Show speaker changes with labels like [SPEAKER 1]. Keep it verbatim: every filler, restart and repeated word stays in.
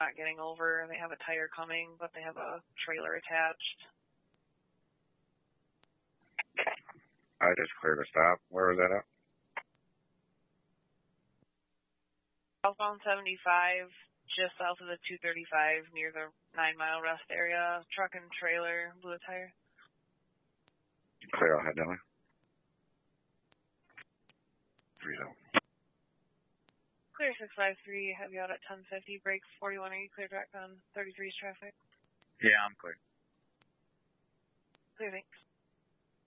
[SPEAKER 1] not getting over. They have a tire coming, but they have a trailer attached.
[SPEAKER 2] I just cleared a stop. Where was that at?
[SPEAKER 1] Southbound seventy-five, just south of the two thirty-five, near the Nine Mile Rest area. Truck and trailer blew a tire.
[SPEAKER 2] Clear, I'll head down there. Three zone.
[SPEAKER 1] Clear six five three, have you out at ten fifty, break forty-one, are you clear back on thirty-three's traffic?
[SPEAKER 2] Yeah, I'm clear.
[SPEAKER 1] Clear, thanks.